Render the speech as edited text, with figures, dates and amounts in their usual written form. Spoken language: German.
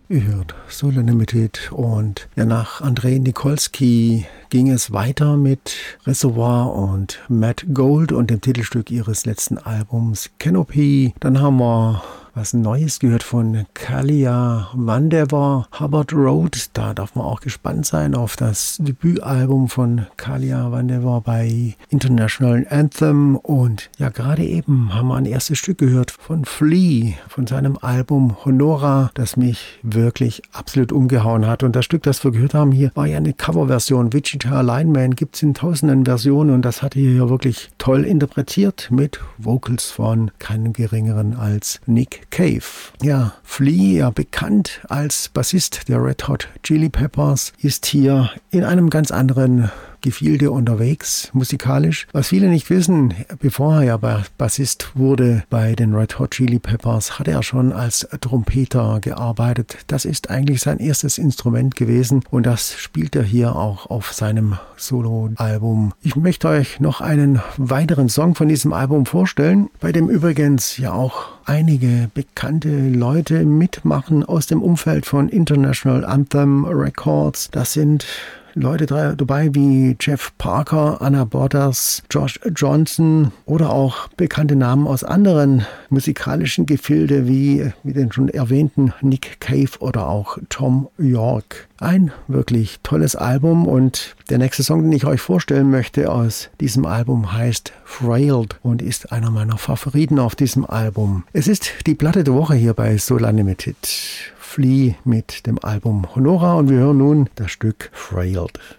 Ihr hört Soul Unlimited und ja, nach Andrei Nikolsky ging es weiter mit Reservoir und Matt Gold und dem Titelstück ihres letzten Albums Canopy. Dann haben wir was Neues gehört von Kalia Vandever, Hubbard Road. Da darf man auch gespannt sein auf das Debütalbum von Kalia Vandever bei International Anthem. Und ja, gerade eben haben wir ein erstes Stück gehört von Flea, von seinem Album Honora, das mich wirklich absolut umgehauen hat. Und das Stück, das wir gehört haben hier, war ja eine Coverversion. Wichita Lineman gibt es in tausenden Versionen und das hat er hier wirklich toll interpretiert mit Vocals von keinem geringeren als Nick Cave. Ja, Flea, ja bekannt als Bassist der Red Hot Chili Peppers, ist hier in einem ganz anderen Gefilde unterwegs, musikalisch. Was viele nicht wissen, bevor er ja Bassist wurde bei den Red Hot Chili Peppers, hat er schon als Trompeter gearbeitet. Das ist eigentlich sein erstes Instrument gewesen und das spielt er hier auch auf seinem Soloalbum. Ich möchte euch noch einen weiteren Song von diesem Album vorstellen, bei dem übrigens ja auch einige bekannte Leute mitmachen aus dem Umfeld von International Anthem Records. Das sind Leute dabei wie Jeff Parker, Anna Borders, Josh Johnson oder auch bekannte Namen aus anderen musikalischen Gefilde wie den schon erwähnten Nick Cave oder auch Tom York. Ein wirklich tolles Album und der nächste Song, den ich euch vorstellen möchte aus diesem Album, heißt Frailed und ist einer meiner Favoriten auf diesem Album. Es ist die Platte der Woche hier bei Soul Unlimited. Flea mit dem Album Honora und wir hören nun das Stück Frailed.